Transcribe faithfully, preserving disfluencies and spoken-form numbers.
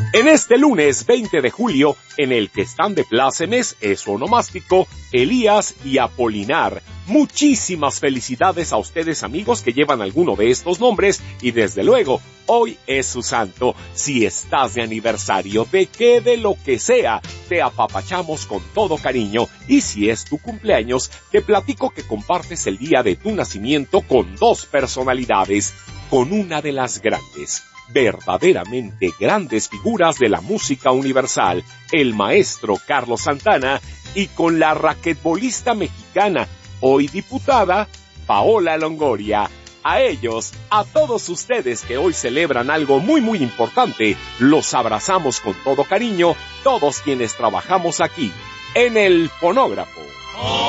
En este lunes veinte de julio, en el que están de plácemes es onomástico Elías y Apolinar. Muchísimas felicidades a ustedes, amigos, que llevan alguno de estos nombres y desde luego, hoy es su santo. Si estás de aniversario, de qué, de lo que sea, te apapachamos con todo cariño. Y si es tu cumpleaños, te platico que compartes el día de tu nacimiento con dos personalidades, con una de las grandes, verdaderamente grandes figuras de la música universal, el maestro Carlos Santana, y con la raquetbolista mexicana, hoy diputada, Paola Longoria. A ellos, a todos ustedes que hoy celebran algo muy muy importante, los abrazamos con todo cariño, todos quienes trabajamos aquí, en el fonógrafo.